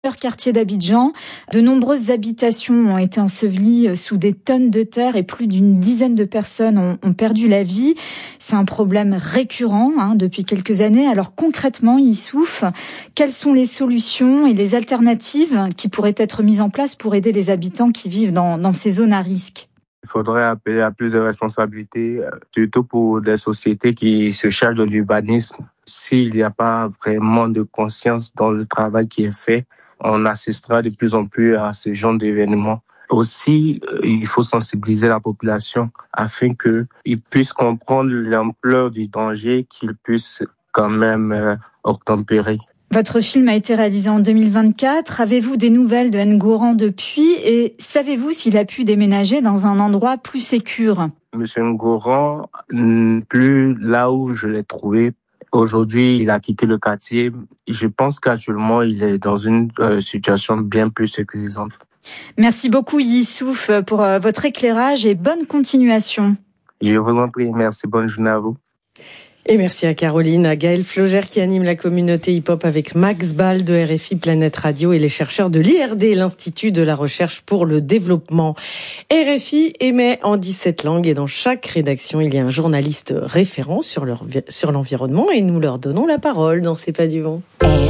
Quartier d'Abidjan, de nombreuses habitations ont été ensevelies sous des tonnes de terre et plus d'une dizaine de personnes ont perdu la vie. C'est un problème récurrent depuis quelques années. Alors concrètement, Youssouf, quelles sont les solutions et les alternatives qui pourraient être mises en place pour aider les habitants qui vivent dans ces zones à risque? Il faudrait appeler à plus de responsabilités, surtout pour des sociétés qui se chargent de l'urbanisme. S'il n'y a pas vraiment de conscience dans le travail qui est fait, on assistera de plus en plus à ce genre d'événements. Aussi, il faut sensibiliser la population afin qu'ils puissent comprendre l'ampleur du danger, qu'ils puissent quand même obtempérer. Votre film a été réalisé en 2024. Avez-vous des nouvelles de Ngouran depuis et savez-vous s'il a pu déménager dans un endroit plus sécure? Monsieur Ngouran, plus là où je l'ai trouvé. Aujourd'hui, il a quitté le quartier. Je pense qu'actuellement, il est dans une situation bien plus sécurisante. Merci beaucoup, Youssouf, pour votre éclairage et bonne continuation. Je vous en prie. Merci. Bonne journée à vous. Et merci à Caroline, à Gaël Flogère qui anime la communauté hip-hop avec Max Ball de RFI Planète Radio et les chercheurs de l'IRD, l'Institut de la Recherche pour le Développement. RFI émet en 17 langues et dans chaque rédaction, il y a un journaliste référent sur l'environnement et nous leur donnons la parole dans C'est pas du vent.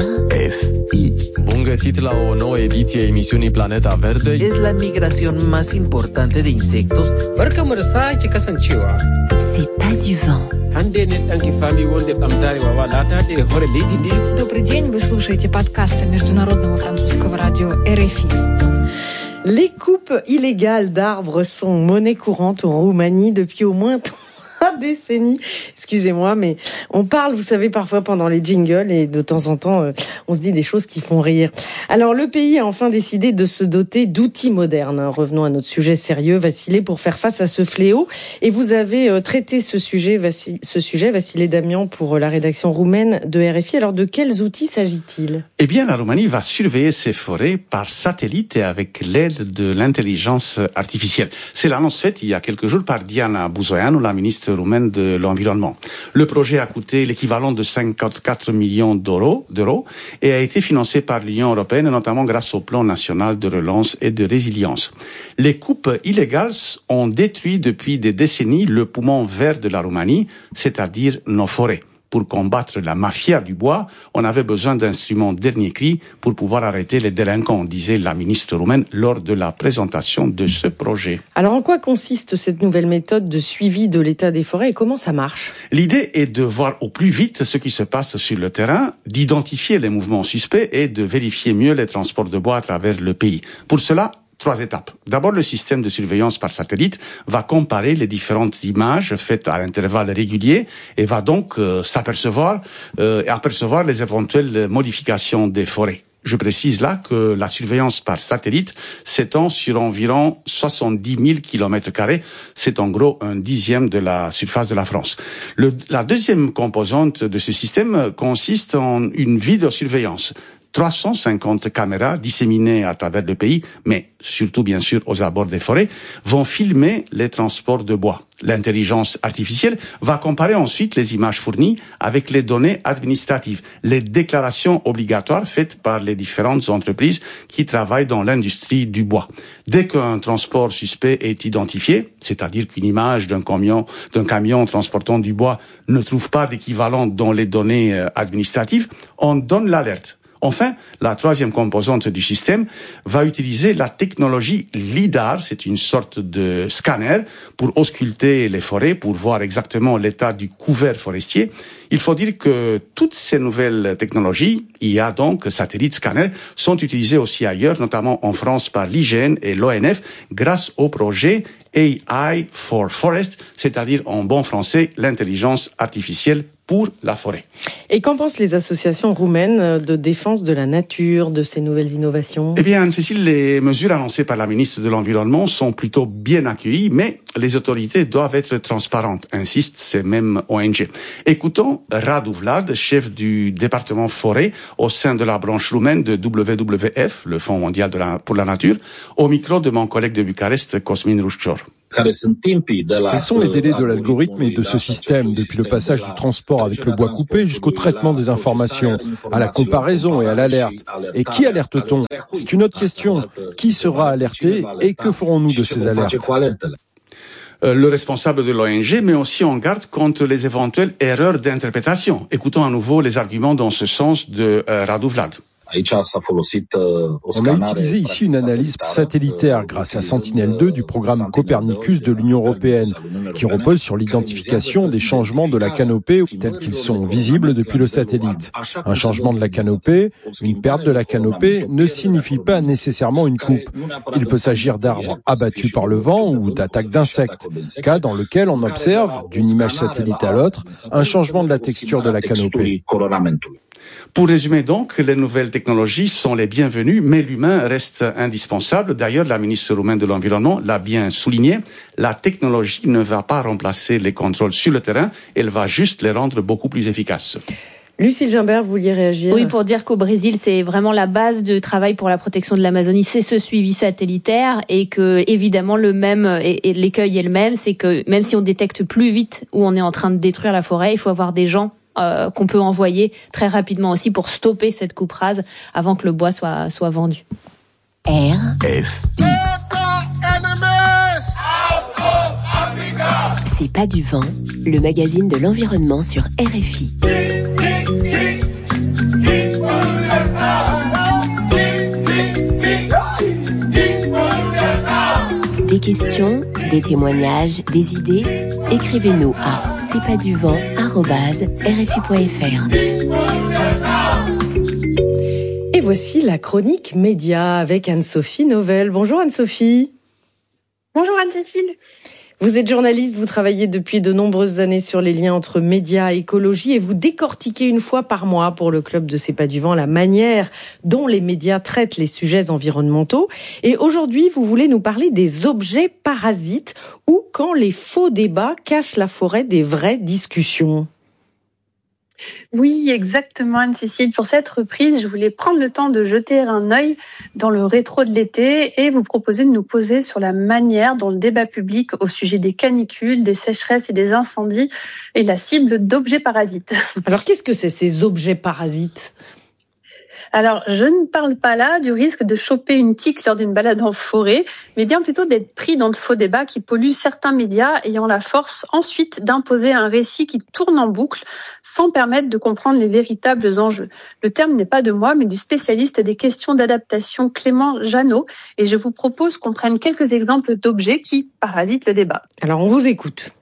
RFI. Bun găsit la o nouă ediție a emisiunii Planeta Verde. Es la migración más importante de insectos. Barkamu da sake kasancewa. C'est pas du vent. Hande ne ɗanki fami wonde ɓamtarewa walata de hore leydi ndi. Добрый день, вы слушаете подкасты Международного французского радио RFI. Les coupes illégales d'arbres sont monnaie courante en Roumanie depuis au moins 3 décennies. Excusez-moi, mais on parle, vous savez, parfois pendant les jingles et de temps en temps, on se dit des choses qui font rire. Alors, le pays a enfin décidé de se doter d'outils modernes. Revenons à notre sujet sérieux, Vassilé, pour faire face à ce fléau. Et vous avez traité ce sujet, Vassilé Damian, pour la rédaction roumaine de RFI. Alors, de quels outils s'agit-il? Eh bien, la Roumanie va surveiller ses forêts par satellite et avec l'aide de l'intelligence artificielle. C'est l'annonce faite il y a quelques jours par Diana Buzoianu, la ministre roumaine de l'environnement. Le projet a coûté l'équivalent de 54 millions d'euros et a été financé par l'Union européenne, notamment grâce au plan national de relance et de résilience. Les coupes illégales ont détruit depuis des décennies le poumon vert de la Roumanie, c'est-à-dire nos forêts. Pour combattre la mafia du bois, on avait besoin d'instruments dernier cri pour pouvoir arrêter les délinquants, disait la ministre roumaine lors de la présentation de ce projet. Alors en quoi consiste cette nouvelle méthode de suivi de l'état des forêts et comment ça marche? L'idée est de voir au plus vite ce qui se passe sur le terrain, d'identifier les mouvements suspects et de vérifier mieux les transports de bois à travers le pays. Pour cela, 3 étapes. D'abord, le système de surveillance par satellite va comparer les différentes images faites à intervalles réguliers et va donc apercevoir les éventuelles modifications des forêts. Je précise là que la surveillance par satellite s'étend sur environ 70 000 km². C'est en gros un dixième de la surface de la France. La deuxième composante de ce système consiste en une vidéosurveillance. 350 caméras disséminées à travers le pays, mais surtout bien sûr aux abords des forêts, vont filmer les transports de bois. L'intelligence artificielle va comparer ensuite les images fournies avec les données administratives, les déclarations obligatoires faites par les différentes entreprises qui travaillent dans l'industrie du bois. Dès qu'un transport suspect est identifié, c'est-à-dire qu'une image d'un camion transportant du bois ne trouve pas d'équivalent dans les données administratives, on donne l'alerte. Enfin, la troisième composante du système va utiliser la technologie LIDAR, c'est une sorte de scanner, pour ausculter les forêts, pour voir exactement l'état du couvert forestier. Il faut dire que toutes ces nouvelles technologies, IA donc, satellites, scanners, sont utilisées aussi ailleurs, notamment en France par l'IGN et l'ONF, grâce au projet AI for Forest, c'est-à-dire en bon français, l'intelligence artificielle pour la forêt. Et qu'en pensent les associations roumaines de défense de la nature, de ces nouvelles innovations? Eh bien, Cécile, les mesures annoncées par la ministre de l'Environnement sont plutôt bien accueillies, mais les autorités doivent être transparentes, insistent ces mêmes ONG. Écoutons Radu Vlad, chef du département forêt au sein de la branche roumaine de WWF, le Fonds mondial pour la nature, au micro de mon collègue de Bucarest, Cosmin Rușcior. Quels sont les délais de l'algorithme et de ce système, depuis le passage du transport avec le bois coupé jusqu'au traitement des informations, à la comparaison et à l'alerte? Et qui alerte-t-on? C'est une autre question. Qui sera alerté et que ferons-nous de ces alertes? Le responsable de l'ONG met aussi en garde contre les éventuelles erreurs d'interprétation. Écoutons à nouveau les arguments dans ce sens de Radu Vlad. On a utilisé ici une analyse satellitaire grâce à Sentinel-2 du programme Copernicus de l'Union européenne, qui repose sur l'identification des changements de la canopée tels qu'ils sont visibles depuis le satellite. Un changement de la canopée, une perte de la canopée ne signifie pas nécessairement une coupe. Il peut s'agir d'arbres abattus par le vent ou d'attaques d'insectes, cas dans lequel on observe, d'une image satellite à l'autre, un changement de la texture de la canopée. Pour résumer donc, les nouvelles technologies sont les bienvenues, mais l'humain reste indispensable. D'ailleurs, la ministre roumaine de l'Environnement l'a bien souligné. La technologie ne va pas remplacer les contrôles sur le terrain, elle va juste les rendre beaucoup plus efficaces. Lucille Gimbert, vous vouliez réagir? Oui, pour dire qu'au Brésil, c'est vraiment la base de travail pour la protection de l'Amazonie, c'est ce suivi satellitaire et que, évidemment, le même, et l'écueil est le même, c'est que même si on détecte plus vite où on est en train de détruire la forêt, il faut avoir des gens qu'on peut envoyer très rapidement aussi pour stopper cette coupe rase avant que le bois soit vendu. RFI. C'est pas du vent, le magazine de l'environnement sur RFI. Des questions, des témoignages, des idées, écrivez-nous à cestpaduvent@rfi.fr. Et voici la chronique média avec Anne-Sophie Novelle. Bonjour Anne-Sophie. Bonjour Anne-Cécile. Vous êtes journaliste, vous travaillez depuis de nombreuses années sur les liens entre médias et écologie et vous décortiquez une fois par mois pour le Club de C'est pas du vent la manière dont les médias traitent les sujets environnementaux. Et aujourd'hui, vous voulez nous parler des objets parasites ou quand les faux débats cachent la forêt des vraies discussions. Oui, exactement Anne-Cécile. Pour cette reprise, je voulais prendre le temps de jeter un œil dans le rétro de l'été et vous proposer de nous poser sur la manière dont le débat public au sujet des canicules, des sécheresses et des incendies est la cible d'objets parasites. Alors qu'est-ce que c'est ces objets parasites ? Alors, je ne parle pas là du risque de choper une tique lors d'une balade en forêt, mais bien plutôt d'être pris dans de faux débats qui polluent certains médias ayant la force ensuite d'imposer un récit qui tourne en boucle sans permettre de comprendre les véritables enjeux. Le terme n'est pas de moi, mais du spécialiste des questions d'adaptation Clément Jeannot, et je vous propose qu'on prenne quelques exemples d'objets qui parasitent le débat. Alors, on vous écoute.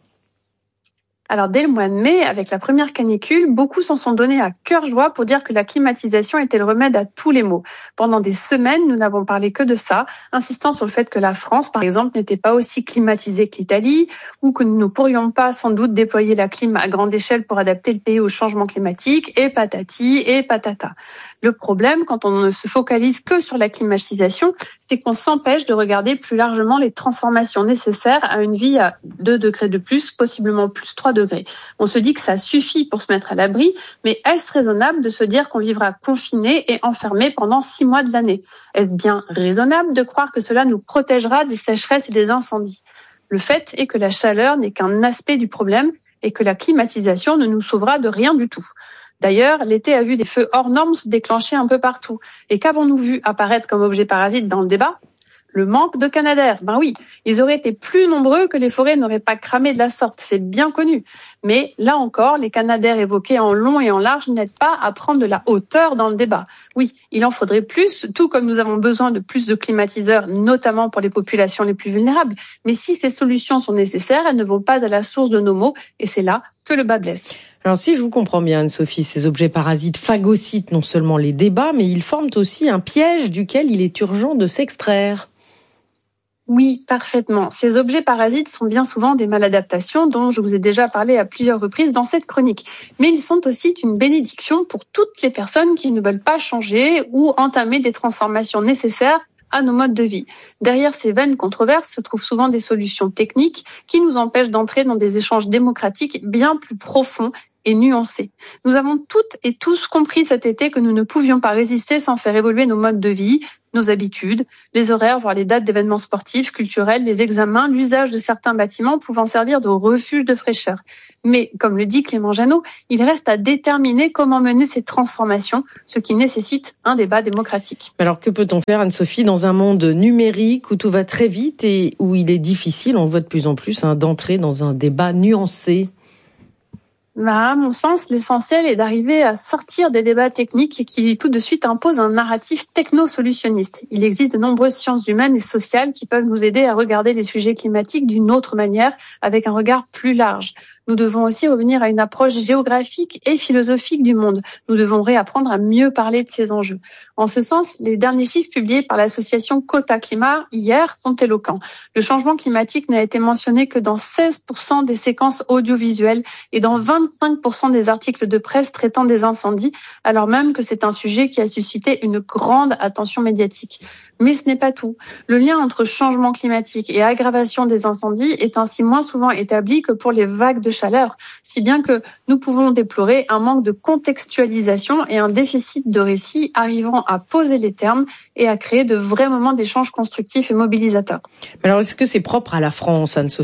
Alors, dès le mois de mai, avec la première canicule, beaucoup s'en sont donnés à cœur joie pour dire que la climatisation était le remède à tous les maux. Pendant des semaines, nous n'avons parlé que de ça, insistant sur le fait que la France, par exemple, n'était pas aussi climatisée que l'Italie, ou que nous ne pourrions pas sans doute déployer la clim à grande échelle pour adapter le pays au changement climatique, et patati et patata. Le problème, quand on ne se focalise que sur la climatisation, c'est qu'on s'empêche de regarder plus largement les transformations nécessaires à une vie à 2 degrés de plus, possiblement plus 3 degrés. On se dit que ça suffit pour se mettre à l'abri, mais est-ce raisonnable de se dire qu'on vivra confiné et enfermé pendant 6 mois de l'année ? Est-ce bien raisonnable de croire que cela nous protégera des sécheresses et des incendies ? Le fait est que la chaleur n'est qu'un aspect du problème et que la climatisation ne nous sauvera de rien du tout. D'ailleurs, l'été a vu des feux hors normes se déclencher un peu partout. Et qu'avons-nous vu apparaître comme objet parasite dans le débat ? Le manque de canadaires. Ben oui, ils auraient été plus nombreux que les forêts n'auraient pas cramé de la sorte, c'est bien connu. Mais là encore, les canadaires évoqués en long et en large n'aident pas à prendre de la hauteur dans le débat. Oui, il en faudrait plus, tout comme nous avons besoin de plus de climatiseurs, notamment pour les populations les plus vulnérables. Mais si ces solutions sont nécessaires, elles ne vont pas à la source de nos maux, et c'est là que le bas blesse. Alors si je vous comprends bien Anne-Sophie, ces objets parasites phagocytent non seulement les débats, mais ils forment aussi un piège duquel il est urgent de s'extraire. Oui, parfaitement. Ces objets parasites sont bien souvent des maladaptations dont je vous ai déjà parlé à plusieurs reprises dans cette chronique. Mais ils sont aussi une bénédiction pour toutes les personnes qui ne veulent pas changer ou entamer des transformations nécessaires à nos modes de vie. Derrière ces vaines controverses se trouvent souvent des solutions techniques qui nous empêchent d'entrer dans des échanges démocratiques bien plus profonds et nuancés. Nous avons toutes et tous compris cet été que nous ne pouvions pas résister sans faire évoluer nos modes de vie, nos habitudes, les horaires, voire les dates d'événements sportifs, culturels, les examens, l'usage de certains bâtiments pouvant servir de refuge de fraîcheur. Mais, comme le dit Clément Janot, il reste à déterminer comment mener ces transformations, ce qui nécessite un débat démocratique. Alors que peut-on faire, Anne-Sophie, dans un monde numérique où tout va très vite et où il est difficile, on le voit de plus en plus, d'entrer dans un débat nuancé? À mon sens, l'essentiel est d'arriver à sortir des débats techniques qui tout de suite imposent un narratif techno-solutionniste. Il existe de nombreuses sciences humaines et sociales qui peuvent nous aider à regarder les sujets climatiques d'une autre manière, avec un regard plus large. Nous devons aussi revenir à une approche géographique et philosophique du monde. Nous devons réapprendre à mieux parler de ces enjeux. En ce sens, les derniers chiffres publiés par l'association Quota Climat hier sont éloquents. Le changement climatique n'a été mentionné que dans 16% des séquences audiovisuelles et dans 25% des articles de presse traitant des incendies, alors même que c'est un sujet qui a suscité une grande attention médiatique. Mais ce n'est pas tout. Le lien entre changement climatique et aggravation des incendies est ainsi moins souvent établi que pour les vagues de chaleur, si bien que nous pouvons déplorer un manque de contextualisation et un déficit de récit arrivant à poser les termes et à créer de vrais moments d'échange constructifs et mobilisateurs. Alors, est-ce que c'est propre à la France, Anne-Sophie ?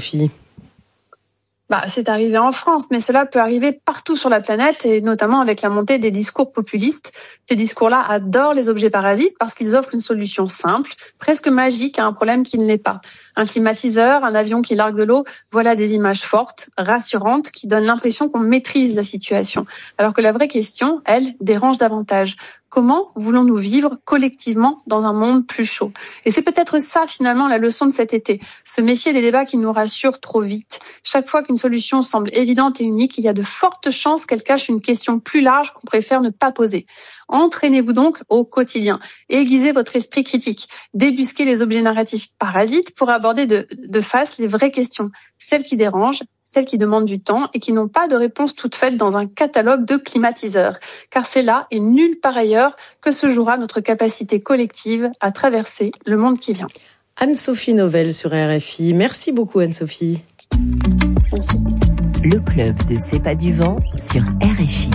C'est arrivé en France, mais cela peut arriver partout sur la planète et notamment avec la montée des discours populistes. Ces discours-là adorent les objets parasites parce qu'ils offrent une solution simple, presque magique à un problème qui ne l'est pas. Un climatiseur, un avion qui largue de l'eau, voilà des images fortes, rassurantes, qui donnent l'impression qu'on maîtrise la situation. Alors que la vraie question, elle, dérange davantage. Comment voulons-nous vivre collectivement dans un monde plus chaud ? Et c'est peut-être ça finalement la leçon de cet été. Se méfier des débats qui nous rassurent trop vite. Chaque fois qu'une solution semble évidente et unique, il y a de fortes chances qu'elle cache une question plus large qu'on préfère ne pas poser. Entraînez-vous donc au quotidien. Aiguisez votre esprit critique. Débusquez les objets narratifs parasites pour aborder de face les vraies questions. Celles qui dérangent, celles qui demandent du temps et qui n'ont pas de réponse toute faite dans un catalogue de climatiseurs. Car c'est là et nulle part ailleurs que se jouera notre capacité collective à traverser le monde qui vient. Anne-Sophie Novelle sur RFI. Merci beaucoup, Anne-Sophie. Merci. Le club de C'est pas du vent sur RFI.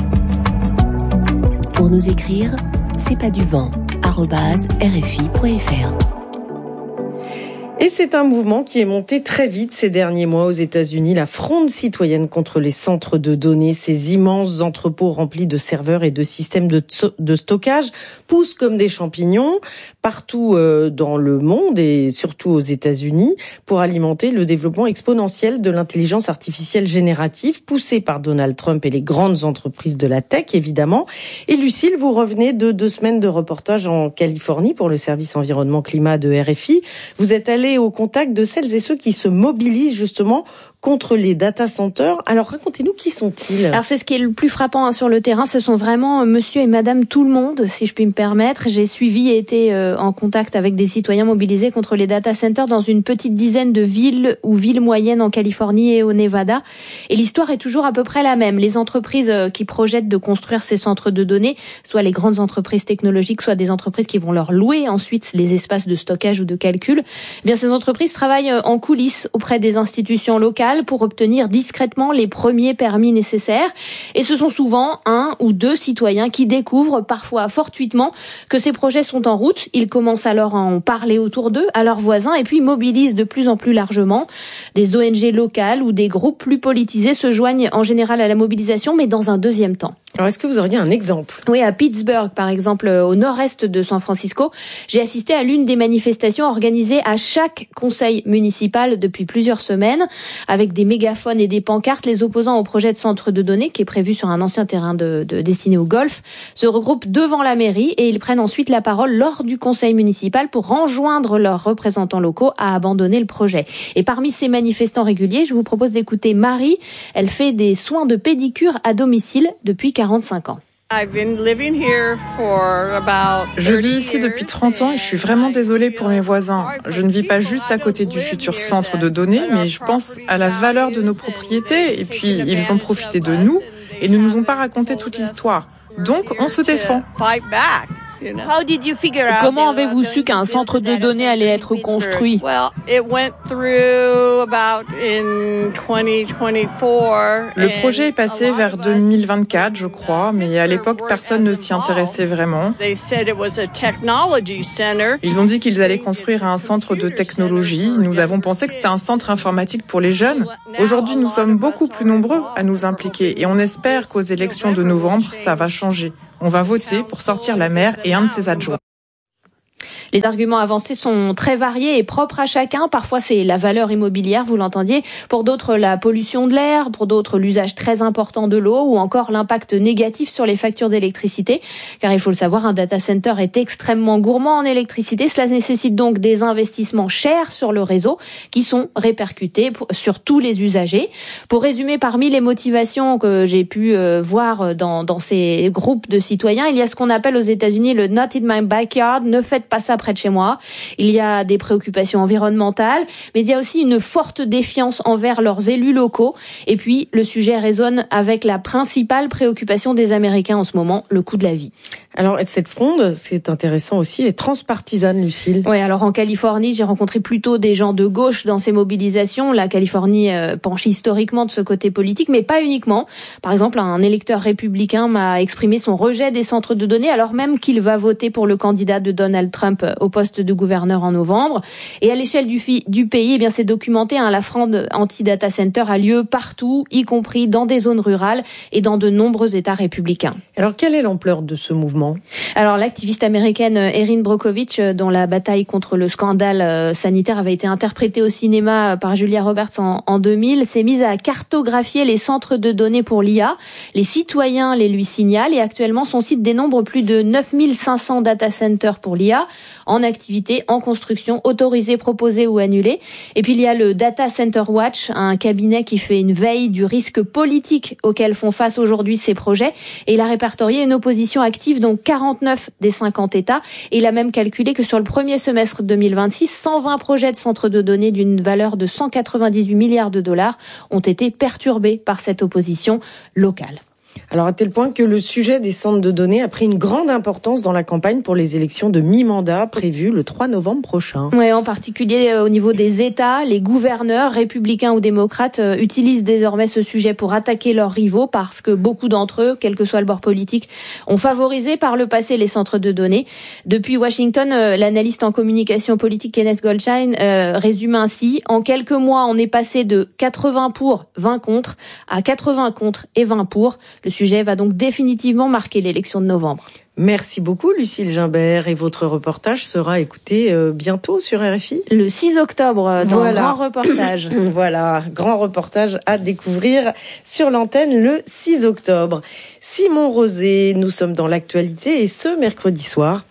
Pour nous écrire, c'est pas du vent@rfi.fr. Et c'est un mouvement qui est monté très vite ces derniers mois aux États-Unis, la Fronde citoyenne contre les centres de données. Ces immenses entrepôts remplis de serveurs et de systèmes de stockage poussent comme des champignons partout dans le monde et surtout aux États-Unis pour alimenter le développement exponentiel de l'intelligence artificielle générative poussée par Donald Trump et les grandes entreprises de la tech, évidemment. Et Lucille, vous revenez de 2 semaines de reportage en Californie pour le service environnement climat de RFI. Vous êtes allé au contact de celles et ceux qui se mobilisent justement contre les data centers. Alors racontez-nous, qui sont-ils ? Alors c'est ce qui est le plus frappant sur le terrain, ce sont vraiment monsieur et madame tout le monde, si je puis me permettre. J'ai suivi et été en contact avec des citoyens mobilisés contre les data centers dans une petite dizaine de villes ou villes moyennes en Californie et au Nevada. Et l'histoire est toujours à peu près la même. Les entreprises qui projettent de construire ces centres de données, soit les grandes entreprises technologiques, soit des entreprises qui vont leur louer ensuite les espaces de stockage ou de calcul, eh bien ces entreprises travaillent en coulisses auprès des institutions locales pour obtenir discrètement les premiers permis nécessaires. Et ce sont souvent 1 ou 2 citoyens qui découvrent, parfois fortuitement, que ces projets sont en route. Ils commencent alors à en parler autour d'eux, à leurs voisins, et puis mobilisent de plus en plus largement. Des ONG locales ou des groupes plus politisés se joignent en général à la mobilisation, mais dans un deuxième temps. Alors, est-ce que vous auriez un exemple ? Oui, à Pittsburgh, par exemple, au nord-est de San Francisco, j'ai assisté à l'une des manifestations organisées à chaque conseil municipal depuis plusieurs semaines, avec des mégaphones et des pancartes. Les opposants au projet de centre de données, qui est prévu sur un ancien terrain destiné au golf, se regroupent devant la mairie et ils prennent ensuite la parole lors du conseil municipal pour enjoindre leurs représentants locaux à abandonner le projet. Et parmi ces manifestants réguliers, je vous propose d'écouter Marie. Elle fait des soins de pédicure à domicile depuis 45 ans. Je vis ici depuis 30 ans et je suis vraiment désolée pour mes voisins. Je ne vis pas juste à côté du futur centre de données, mais je pense à la valeur de nos propriétés. Et puis, ils ont profité de nous et ne nous ont pas raconté toute l'histoire. Donc, on se défend. Comment avez-vous su qu'un centre de données allait être construit? Le projet est passé vers 2024, je crois, mais à l'époque, personne ne s'y intéressait vraiment. Ils ont dit qu'ils allaient construire un centre de technologie. Nous avons pensé que c'était un centre informatique pour les jeunes. Aujourd'hui, nous sommes beaucoup plus nombreux à nous impliquer et on espère qu'aux élections de novembre, ça va changer. On va voter pour sortir la maire et un de ses adjoints. Les arguments avancés sont très variés et propres à chacun. Parfois, c'est la valeur immobilière, vous l'entendiez. Pour d'autres, la pollution de l'air. Pour d'autres, l'usage très important de l'eau ou encore l'impact négatif sur les factures d'électricité. Car il faut le savoir, un data center est extrêmement gourmand en électricité. Cela nécessite donc des investissements chers sur le réseau qui sont répercutés sur tous les usagers. Pour résumer, parmi les motivations que j'ai pu voir dans ces groupes de citoyens, il y a ce qu'on appelle aux États-Unis le "not in my backyard", ne faites pas ça près de chez moi. Il y a des préoccupations environnementales, mais il y a aussi une forte défiance envers leurs élus locaux. Et puis, le sujet résonne avec la principale préoccupation des Américains en ce moment, le coût de la vie. Alors, cette fronde, c'est intéressant aussi, est transpartisane, Lucille. Oui, alors en Californie, j'ai rencontré plutôt des gens de gauche dans ces mobilisations. La Californie penche historiquement de ce côté politique, mais pas uniquement. Par exemple, un électeur républicain m'a exprimé son rejet des centres de données, alors même qu'il va voter pour le candidat de Donald Trump au poste de gouverneur en novembre. Et à l'échelle du pays, eh bien, c'est documenté, la fronde anti-data center a lieu partout, y compris dans des zones rurales et dans de nombreux États républicains. Alors, quelle est l'ampleur de ce mouvement ? Alors, l'activiste américaine Erin Brockovich, dont la bataille contre le scandale sanitaire avait été interprétée au cinéma par Julia Roberts en 2000, s'est mise à cartographier les centres de données pour l'IA. Les citoyens les lui signalent et actuellement, son site dénombre plus de 9500 data centers pour l'IA, en activité, en construction, autorisés, proposés ou annulés. Et puis, il y a le Data Center Watch, un cabinet qui fait une veille du risque politique auquel font face aujourd'hui ces projets. Et il a répertorié une opposition active dans 49 des 50 États. Et il a même calculé que sur le premier semestre 2026, 120 projets de centres de données d'une valeur de 198 milliards de dollars ont été perturbés par cette opposition locale. Alors, à tel point que le sujet des centres de données a pris une grande importance dans la campagne pour les élections de mi-mandat prévues le 3 novembre prochain. Oui, en particulier au niveau des États, les gouverneurs, républicains ou démocrates, utilisent désormais ce sujet pour attaquer leurs rivaux parce que beaucoup d'entre eux, quel que soit le bord politique, ont favorisé par le passé les centres de données. Depuis Washington, l'analyste en communication politique Kenneth Goldstein résume ainsi: en quelques mois, on est passé de 80 pour, 20 contre à 80 contre et 20 pour. Le sujet va donc définitivement marquer l'élection de novembre. Merci beaucoup, Lucille Gimbert. Et votre reportage sera écouté bientôt sur RFI ? Le 6 octobre, dans un grand reportage. Voilà, grand reportage à découvrir sur l'antenne le 6 octobre. Simon Rosé, nous sommes dans l'actualité et ce mercredi soir,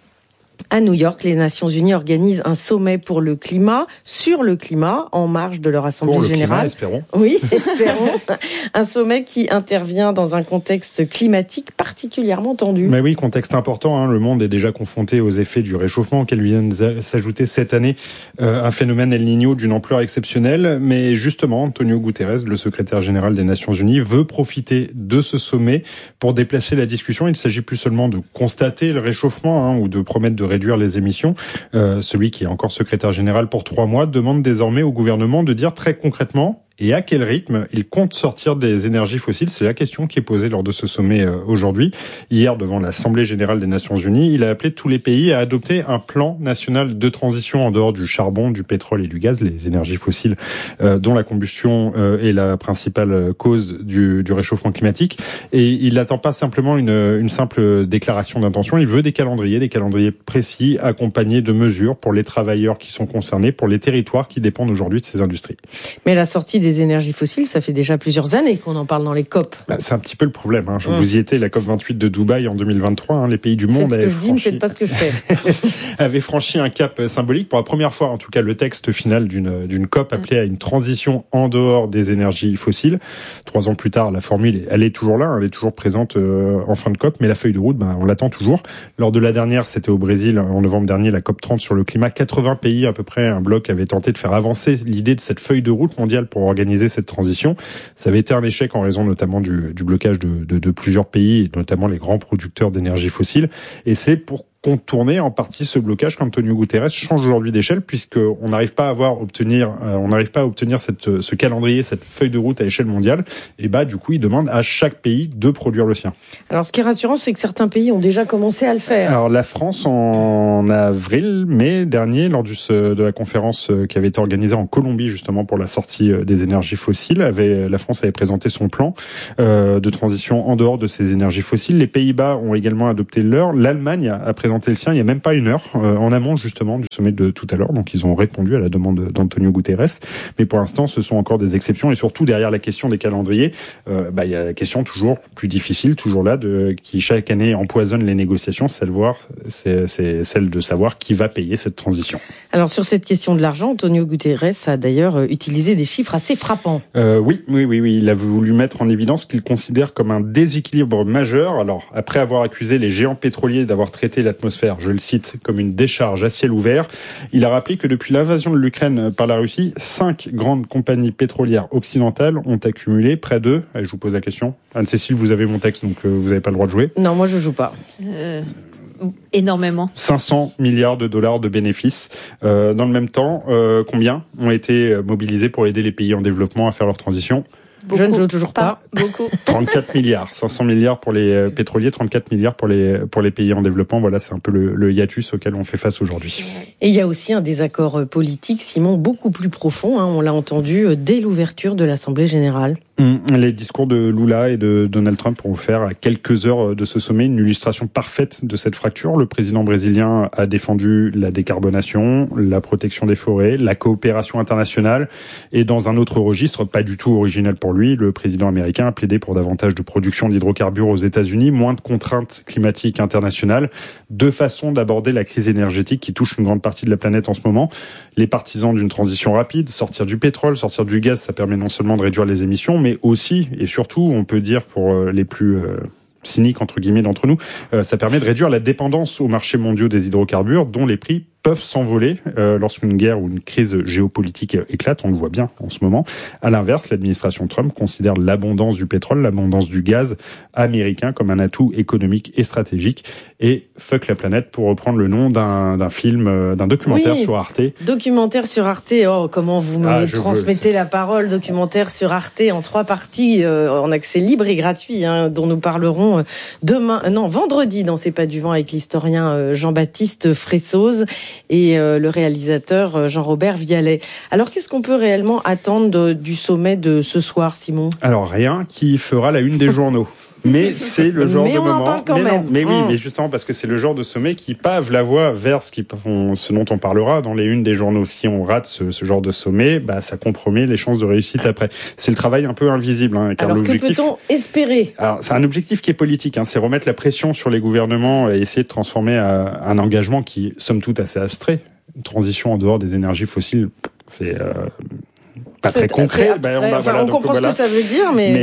à New York, les Nations Unies organisent un sommet pour le climat, sur le climat, en marge de leur Assemblée générale. Espérons. Oui, espérons. Un sommet qui intervient dans un contexte climatique particulièrement tendu. Mais oui, contexte important. Le monde est déjà confronté aux effets du réchauffement auquel vient s'ajouter cette année un phénomène El Niño d'une ampleur exceptionnelle. Mais justement, Antonio Guterres, le secrétaire général des Nations Unies, veut profiter de ce sommet pour déplacer la discussion. Il ne s'agit plus seulement de constater le réchauffement ou de promettre de réduire les émissions. Celui qui est encore secrétaire général pour 3 mois demande désormais au gouvernement de dire très concrètement et à quel rythme il compte sortir des énergies fossiles. C'est la question qui est posée lors de ce sommet aujourd'hui. Hier, devant l'Assemblée générale des Nations Unies, il a appelé tous les pays à adopter un plan national de transition en dehors du charbon, du pétrole et du gaz, les énergies fossiles dont la combustion est la principale cause du réchauffement climatique. Et il n'attend pas simplement une simple déclaration d'intention, il veut des calendriers précis, accompagnés de mesures pour les travailleurs qui sont concernés, pour les territoires qui dépendent aujourd'hui de ces industries. Mais la sortie des énergies fossiles, ça fait déjà plusieurs années qu'on en parle dans les COP. C'est un petit peu le problème. Vous y étiez, la COP 28 de Dubaï en 2023. Les pays du monde faites ce que je dis, ne faites pas ce que je fais. avaient franchi un cap symbolique. Pour la première fois, en tout cas, le texte final d'une COP appelait à une transition en dehors des énergies fossiles. 3 ans plus tard, la formule, elle est toujours là, elle est toujours présente en fin de COP, mais la feuille de route, on l'attend toujours. Lors de la dernière, c'était au Brésil, en novembre dernier, la COP 30 sur le climat. 80 pays, à peu près, un bloc avait tenté de faire avancer l'idée de cette feuille de route mondiale pour organiser cette transition. Ça avait été un échec en raison notamment du blocage de plusieurs pays, et notamment les grands producteurs d'énergie fossile. Et c'est pour contourner en partie ce blocage qu'Antonio Guterres change aujourd'hui d'échelle, puisqu'on n'arrive pas à obtenir ce calendrier, cette feuille de route à échelle mondiale. Et du coup, il demande à chaque pays de produire le sien. Alors, ce qui est rassurant, c'est que certains pays ont déjà commencé à le faire. Alors, la France, en mai dernier, lors de la conférence qui avait été organisée en Colombie, justement, pour la sortie des énergies fossiles, la France avait présenté son plan de transition en dehors de ces énergies fossiles. Les Pays-Bas ont également adopté leur. L'Allemagne a présenté le sien il n'y a même pas une heure, en amont justement du sommet de tout à l'heure. Donc ils ont répondu à la demande d'Antonio Guterres. Mais pour l'instant, ce sont encore des exceptions. Et surtout, derrière la question des calendriers, il y a la question toujours plus difficile, toujours là, qui chaque année empoisonne les négociations, c'est celle de savoir qui va payer cette transition. Alors sur cette question de l'argent, Antonio Guterres a d'ailleurs utilisé des chiffres assez frappants. Oui. Il a voulu mettre en évidence qu'il considère comme un déséquilibre majeur. Alors, après avoir accusé les géants pétroliers d'avoir traité l'atmosphère, je le cite, comme une décharge à ciel ouvert, il a rappelé que depuis l'invasion de l'Ukraine par la Russie, 5 grandes compagnies pétrolières occidentales ont accumulé près de... je vous pose la question. Anne-Cécile, vous avez mon texte, donc vous n'avez pas le droit de jouer. Non, moi je joue pas. Énormément. 500 milliards de dollars de bénéfices. Dans le même temps, combien ont été mobilisés pour aider les pays en développement à faire leur transition ? Je ne joue toujours pas. Beaucoup. 34 milliards. 500 milliards pour les pétroliers, 34 milliards pour les pays en développement. Voilà, c'est un peu le hiatus auquel on fait face aujourd'hui. Et il y a aussi un désaccord politique, Simon, beaucoup plus profond. On l'a entendu dès l'ouverture de l'Assemblée générale. Les discours de Lula et de Donald Trump ont offert à quelques heures de ce sommet une illustration parfaite de cette fracture. Le président brésilien a défendu la décarbonation, la protection des forêts, la coopération internationale. Et dans un autre registre, pas du tout original pour lui, le président américain a plaidé pour davantage de production d'hydrocarbures aux États-Unis, moins de contraintes climatiques internationales, deux façons d'aborder la crise énergétique qui touche une grande partie de la planète en ce moment. Les partisans d'une transition rapide, sortir du pétrole, sortir du gaz, ça permet non seulement de réduire les émissions, mais aussi, et surtout, on peut dire pour les plus cyniques, entre guillemets, d'entre nous, ça permet de réduire la dépendance aux marchés mondiaux des hydrocarbures, dont les prix peuvent s'envoler lorsqu'une guerre ou une crise géopolitique éclate, on le voit bien en ce moment. À l'inverse, l'administration Trump considère l'abondance du pétrole, l'abondance du gaz américain comme un atout économique et stratégique. Et fuck la planète, pour reprendre le nom d'un documentaire sur Arte. Documentaire sur Arte, comment vous me transmettez la parole. Documentaire sur Arte en 3 parties, en accès libre et gratuit, dont nous parlerons vendredi dans C'est pas du vent avec l'historien Jean-Baptiste Fressoz et le réalisateur Jean-Robert Vialet. Alors, qu'est-ce qu'on peut réellement attendre du sommet de ce soir, Simon ? Alors, rien qui fera la une des journaux. Mais c'est le genre de moment. Mais justement parce que c'est le genre de sommet qui pave la voie vers ce dont on parlera dans les unes des journaux. Si on rate ce genre de sommet, ça compromet les chances de réussite après. C'est le travail un peu invisible. Car alors que peut-on espérer ? Alors c'est un objectif qui est politique. C'est remettre la pression sur les gouvernements et essayer de transformer un engagement qui, somme toute, assez abstrait. Une transition en dehors des énergies fossiles, c'est pas très concret. On comprend ce que ça veut dire, mais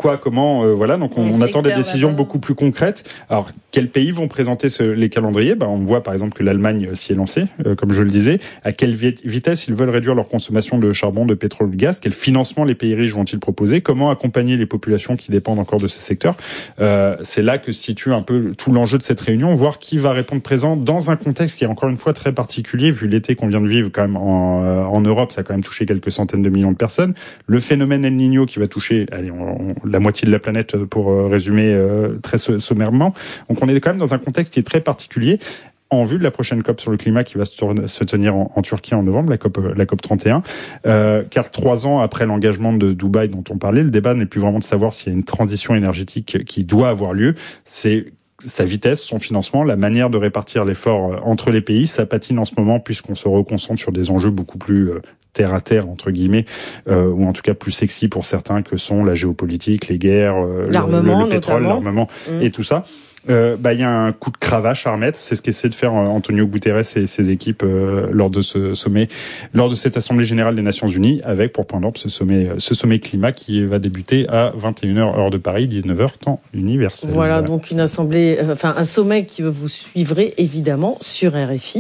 donc on attend des décisions beaucoup plus concrètes. Alors, quels pays vont présenter les calendriers ? On voit par exemple que l'Allemagne s'y est lancée, comme je le disais. À quelle vitesse ils veulent réduire leur consommation de charbon, de pétrole, de gaz ? Quel financement les pays riches vont-ils proposer ? Comment accompagner les populations qui dépendent encore de ces secteurs ? C'est là que se situe un peu tout l'enjeu de cette réunion, voir qui va répondre présent dans un contexte qui est encore une fois très particulier, vu l'été qu'on vient de vivre quand même en Europe. Ça a quand même touché quelques centaines de millions de personnes. Le phénomène El Niño qui va toucher la moitié de la planète, pour résumer très sommairement. Donc on est quand même dans un contexte qui est très particulier en vue de la prochaine COP sur le climat qui va se tenir en Turquie en novembre, la COP 31. Car 3 ans après l'engagement de Dubaï dont on parlait, le débat n'est plus vraiment de savoir s'il y a une transition énergétique qui doit avoir lieu. C'est sa vitesse, son financement, la manière de répartir l'effort entre les pays. Ça patine en ce moment puisqu'on se reconcentre sur des enjeux beaucoup plus terre à terre, entre guillemets, ou en tout cas plus sexy pour certains, que sont la géopolitique, les guerres, l'armement, le pétrole, notamment. l'armement et tout ça. Il y a un coup de cravache à remettre. C'est ce qu'essaie de faire Antonio Guterres et ses équipes lors de ce sommet, lors de cette Assemblée générale des Nations Unies, avec pour point d'orgue ce sommet climat qui va débuter à 21h heure de Paris, 19h temps universel. Voilà, donc un sommet que vous suivrez évidemment sur RFI.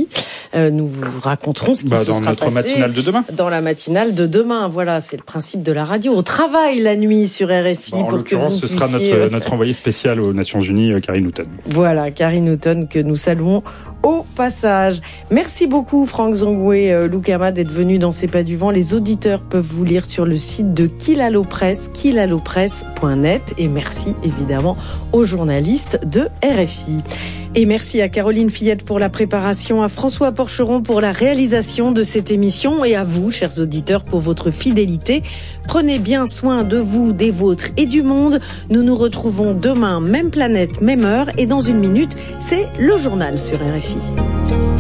Nous vous raconterons ce qui se sera passé. Dans notre matinale de demain. Dans la matinale de demain. Voilà, c'est le principe de la radio. Au travail la nuit sur RFI. En l'occurrence, ce sera notre envoyé spécial aux Nations Unies, Carrie Newton. Voilà, Carrie Newton, que nous saluons au passage. Merci beaucoup Franck Zongoué, Loukama, d'être venu dans C'est pas du vent. Les auditeurs peuvent vous lire sur le site de kilalopresse.net, et merci évidemment aux journalistes de RFI. Et merci à Caroline Fillette pour la préparation, à François Porcheron pour la réalisation de cette émission, et à vous, chers auditeurs, pour votre fidélité. Prenez bien soin de vous, des vôtres et du monde. Nous nous retrouvons demain, même planète, même heure, et dans une minute, c'est le journal sur RFI.